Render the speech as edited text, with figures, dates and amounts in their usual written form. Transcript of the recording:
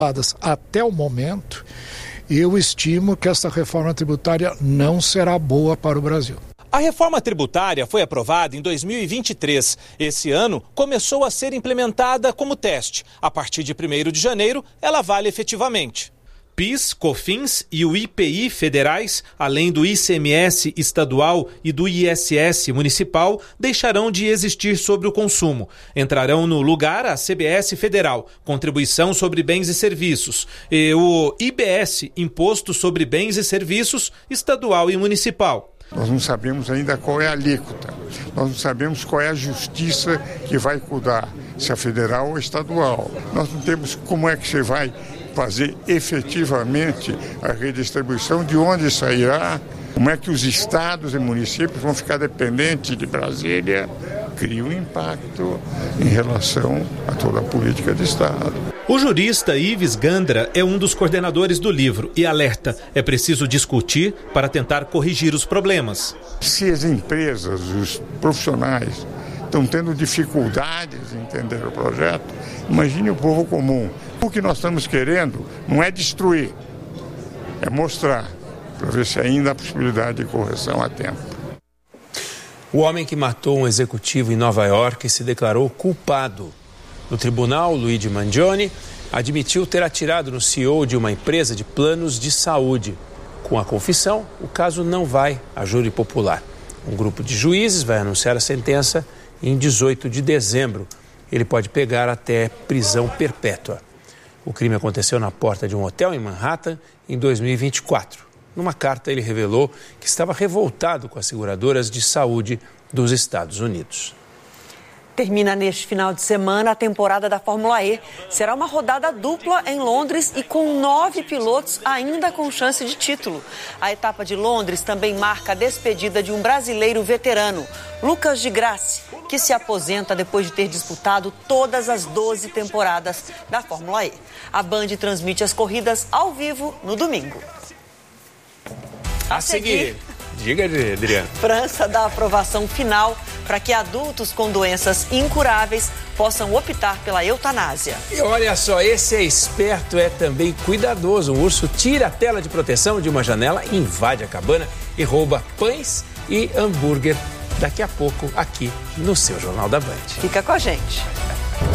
Até o momento, eu estimo que essa reforma tributária não será boa para o Brasil. A reforma tributária foi aprovada em 2023. Esse ano começou a ser implementada como teste. A partir de 1º de janeiro, ela vale efetivamente. PIS, COFINS e o IPI federais, além do ICMS estadual e do ISS municipal, deixarão de existir sobre o consumo. Entrarão no lugar a CBS federal, Contribuição sobre Bens e Serviços, e o IBS, Imposto sobre Bens e Serviços, estadual e municipal. Nós não sabemos ainda qual é a alíquota, nós não sabemos qual é a justiça que vai cuidar, se é federal ou estadual. Nós não temos como é que você vai fazer efetivamente a redistribuição, de onde sairá, como é que os estados e municípios vão ficar dependentes de Brasília, cria um impacto em relação a toda a política de Estado. O jurista Ives Gandra é um dos coordenadores do livro e alerta: é preciso discutir para tentar corrigir os problemas. Se as empresas, os profissionais, estão tendo dificuldades em entender o projeto, imagine o povo comum. O que nós estamos querendo não é destruir, é mostrar, para ver se ainda há possibilidade de correção a tempo. O homem que matou um executivo em Nova York se declarou culpado. No tribunal, Luigi Mangione admitiu ter atirado no CEO de uma empresa de planos de saúde. Com a confissão, o caso não vai a júri popular. Um grupo de juízes vai anunciar a sentença em 18 de dezembro. Ele pode pegar até prisão perpétua. O crime aconteceu na porta de um hotel em Manhattan em 2024. Numa carta, ele revelou que estava revoltado com as seguradoras de saúde dos Estados Unidos. Termina neste final de semana a temporada da Fórmula E. Será uma rodada dupla em Londres e com 9 pilotos ainda com chance de título. A etapa de Londres também marca a despedida de um brasileiro veterano, Lucas de Grassi, que se aposenta depois de ter disputado todas as 12 temporadas da Fórmula E. A Band transmite as corridas ao vivo no domingo. A seguir, diga, Adriana. França dá aprovação final para que adultos com doenças incuráveis possam optar pela eutanásia. E olha só, esse é esperto, é também cuidadoso. O urso tira a tela de proteção de uma janela, invade a cabana e rouba pães e hambúrguer. Daqui a pouco, aqui no seu Jornal da Band. Fica com a gente.